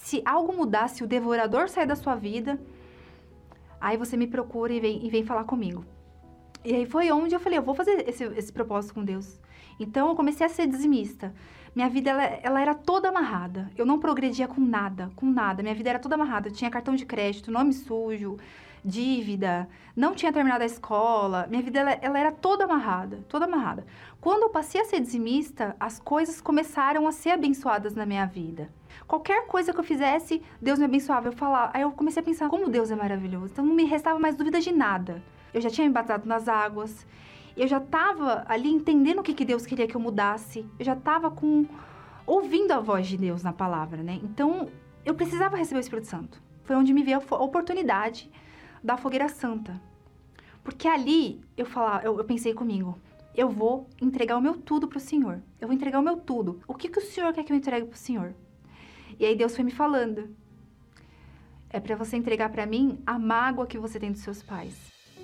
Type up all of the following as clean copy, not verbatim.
se algo mudar, se o devorador sair da sua vida, aí você me procura e vem falar comigo. E aí foi onde eu falei, eu vou fazer esse propósito com Deus. Então eu comecei a ser dizimista. Minha vida, ela era toda amarrada. Eu não progredia com nada. Minha vida era toda amarrada. Eu tinha cartão de crédito, nome sujo, dívida, não tinha terminado a escola. Minha vida, ela era toda amarrada. Quando eu passei a ser dizimista, as coisas começaram a ser abençoadas na minha vida. Qualquer coisa que eu fizesse, Deus me abençoava. Aí eu comecei a pensar, como Deus é maravilhoso. Então não me restava mais dúvida de nada. Eu já tinha me batizado nas águas. Eu já estava ali entendendo o que Deus queria que eu mudasse. Eu já estava ouvindo a voz de Deus na palavra, né? Então, eu precisava receber o Espírito Santo. Foi onde me veio a oportunidade da Fogueira Santa. Porque ali, eu pensei comigo, eu vou entregar o meu tudo pro Senhor. Eu vou entregar o meu tudo. O que o Senhor quer que eu entregue pro Senhor? E aí Deus foi me falando. É para você entregar para mim a mágoa que você tem dos seus pais.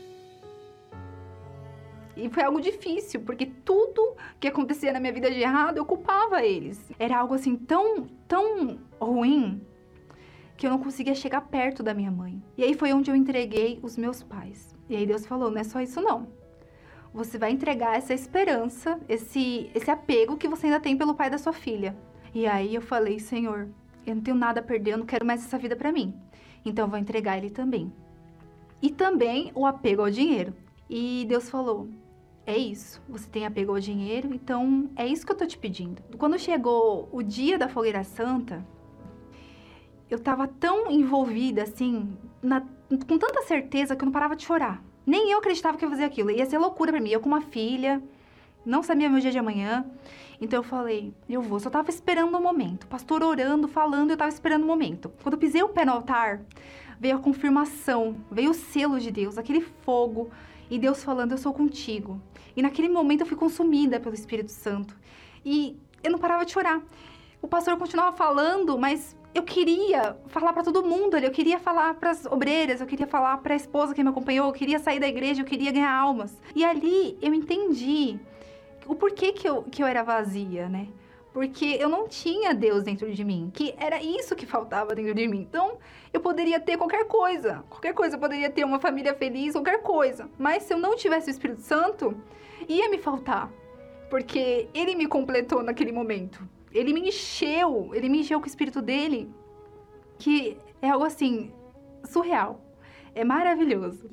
E foi algo difícil, porque tudo que acontecia na minha vida de errado, eu culpava eles. Era algo assim tão ruim, que eu não conseguia chegar perto da minha mãe. E aí foi onde eu entreguei os meus pais. E aí Deus falou, não é só isso não. Você vai entregar essa esperança, esse apego que você ainda tem pelo pai da sua filha. E aí eu falei, Senhor, eu não tenho nada a perder, eu não quero mais essa vida pra mim. Então eu vou entregar ele também. E também o apego ao dinheiro. E Deus falou, é isso, você tem apego ao dinheiro, então é isso que eu tô te pedindo. Quando chegou o dia da Fogueira Santa, eu tava tão envolvida, assim, com tanta certeza que eu não parava de chorar. Nem eu acreditava que eu ia fazer aquilo, ia ser loucura pra mim. Eu com uma filha, não sabia meu dia de amanhã. Então eu falei, eu vou, só tava esperando um momento. O pastor orando, falando, eu tava esperando um momento. Quando eu pisei o pé no altar, veio a confirmação, veio o selo de Deus, aquele fogo. E Deus falando, eu sou contigo. E naquele momento eu fui consumida pelo Espírito Santo. E eu não parava de chorar. O pastor continuava falando, mas eu queria falar para todo mundo ali. Eu queria falar para as obreiras, eu queria falar para a esposa que me acompanhou, eu queria sair da igreja, eu queria ganhar almas. E ali eu entendi o porquê que eu era vazia, né? Porque eu não tinha Deus dentro de mim, que era isso que faltava dentro de mim. Então, eu poderia ter qualquer coisa, eu poderia ter uma família feliz, qualquer coisa. Mas se eu não tivesse o Espírito Santo, ia me faltar, porque ele me completou naquele momento. Ele me encheu com o Espírito dele, que é algo assim, surreal, é maravilhoso.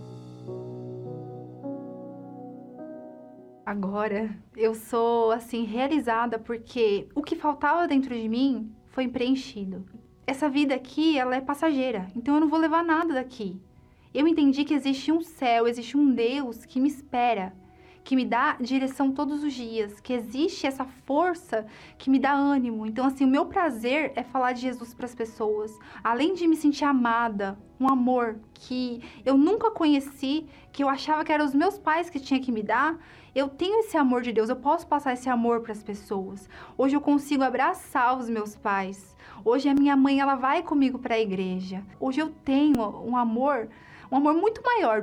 Agora, eu sou, assim, realizada porque o que faltava dentro de mim foi preenchido. Essa vida aqui, ela é passageira, então eu não vou levar nada daqui. Eu entendi que existe um céu, existe um Deus que me espera, que me dá direção todos os dias, que existe essa força que me dá ânimo. Então, assim, o meu prazer é falar de Jesus para as pessoas. Além de me sentir amada, um amor que eu nunca conheci, que eu achava que eram os meus pais que tinham que me dar, eu tenho esse amor de Deus, eu posso passar esse amor para as pessoas. Hoje eu consigo abraçar os meus pais. Hoje a minha mãe, ela vai comigo para a igreja. Hoje eu tenho um amor muito maior